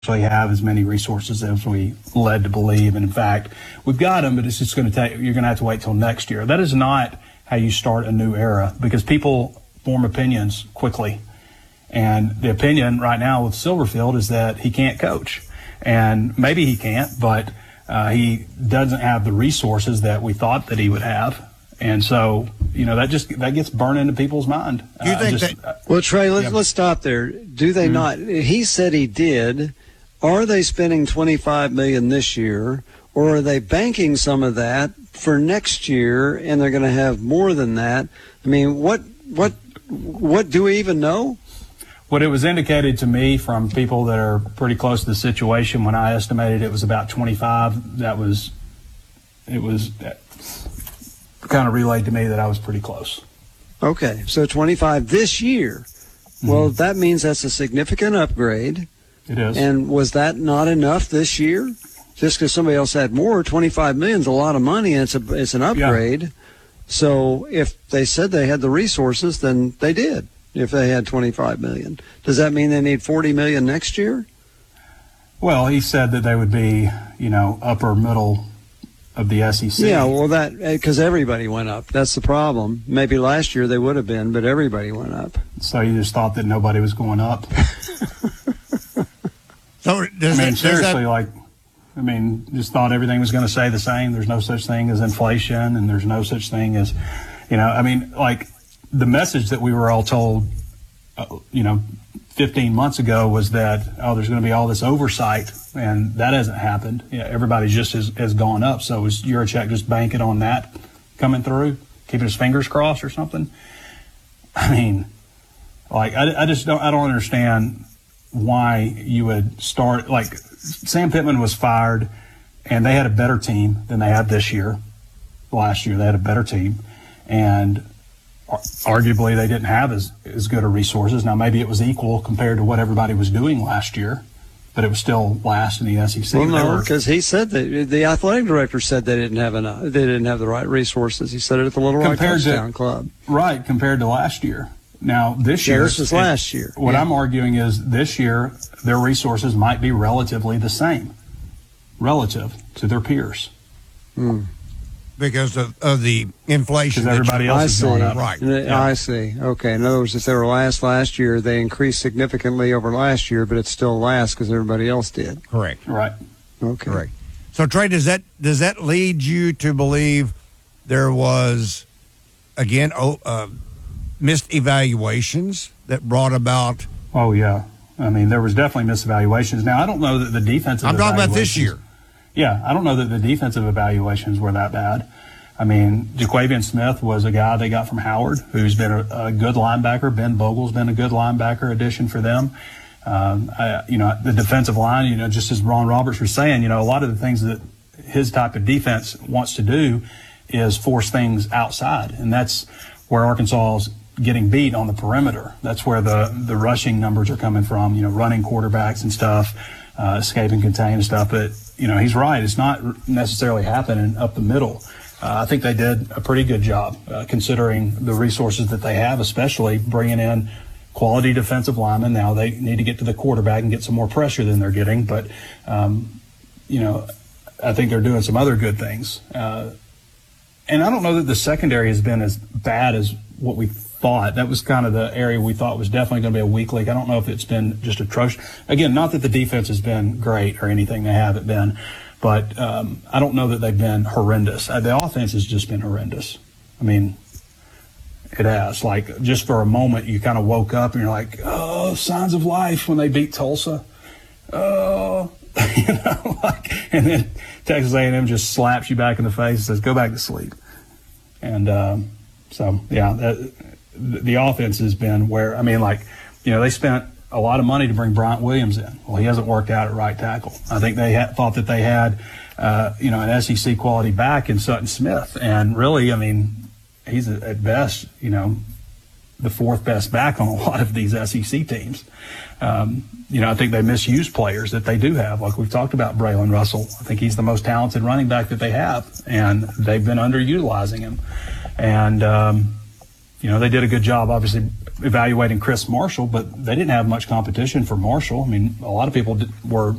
have as many resources as we led to believe. And in fact, we've got them, but it's just going to take, you're going to have to wait till next year. That is not how you start a new era, because people form opinions quickly. And the opinion right now with Silverfield is that he can't coach. And maybe he can't, but he doesn't have the resources that we thought that he would have. And so, that gets burned into people's mind. Do you think Well, Trey, let's stop there. Do they not? He said he did. Are they spending $25 million this year, or are they banking some of that for next year, and they're going to have more than that? I mean, what do we even know? What it was indicated to me from people that are pretty close to the situation, when I estimated it was about 25, it was kind of relayed to me that I was pretty close. Okay, so 25 this year. Mm-hmm. Well, that means that's a significant upgrade. It is. And was that not enough this year? Just because somebody else had more, $25 million is a lot of money, and it's an upgrade. Yeah. So if they said they had the resources, then they did. If they had $25 million, does that mean they need $40 million next year? Well, he said that they would be, upper middle of the SEC. Yeah, well, that because everybody went up. That's the problem. Maybe last year they would have been, but everybody went up. So you just thought that nobody was going up? So just thought everything was going to stay the same. There's no such thing as inflation, and there's no such thing as, the message that we were all told, 15 months ago was that, there's going to be all this oversight, and that hasn't happened. Everybody just has gone up. So is Yurachek just banking on that coming through, keeping his fingers crossed or something? I don't understand why you would start, Sam Pittman was fired, and they had a better team than they had this year. Last year they had a better team, and arguably they didn't have as good of resources. Now maybe it was equal compared to what everybody was doing last year, but it was still last in the SEC. Well, no, because he said that the athletic director said they didn't have enough. They didn't have the right resources. He said it at the Little Rock Touchdown Club. Right, compared to last year. Now this year, this was last year. What I'm arguing is this year their resources might be relatively the same, relative to their peers. Because of the inflation. Because everybody else is going up. Right. Yeah. I see. Okay. In other words, if they were last year, they increased significantly over last year, but it's still last because everybody else did. Correct. Right. Okay. Correct. So, Trey, does that lead you to believe there was, again, missed evaluations that brought about? Oh, yeah. There was definitely misevaluations. Now, I don't know that the defensive I'm talking about this year. Yeah, I don't know that the defensive evaluations were that bad. Jaquavian Smith was a guy they got from Howard, who's been a good linebacker. Ben Vogel's been a good linebacker addition for them. The defensive line, just as Ron Roberts was saying, a lot of the things that his type of defense wants to do is force things outside, and that's where Arkansas is getting beat on the perimeter. That's where the rushing numbers are coming from, running quarterbacks and stuff, escape and contain and stuff. But, he's right. It's not necessarily happening up the middle. I think they did a pretty good job considering the resources that they have, especially bringing in quality defensive linemen. Now they need to get to the quarterback and get some more pressure than they're getting. But, I think they're doing some other good things. And I don't know that the secondary has been as bad as what we thought. That was kind of the area we thought was definitely going to be a weak link. I don't know if it's been just atrocious. Again, not that the defense has been great or anything. They haven't been. But I don't know that they've been horrendous. The offense has just been horrendous. It has. Just for a moment, you kind of woke up and you're like, oh, signs of life when they beat Tulsa. Oh, and then Texas A&M just slaps you back in the face and says, go back to sleep. And the offense has been where, they spent a lot of money to bring Bryant Williams in. Well, he hasn't worked out at right tackle. I think they thought that they had, an SEC quality back in Sutton Smith. And really, he's at best, the fourth best back on a lot of these SEC teams. I think they misuse players that they do have. Like we've talked about Braylon Russell. I think he's the most talented running back that they have, and they've been underutilizing him. And, they did a good job, obviously, evaluating Chris Marshall, but they didn't have much competition for Marshall. I mean, a lot of people were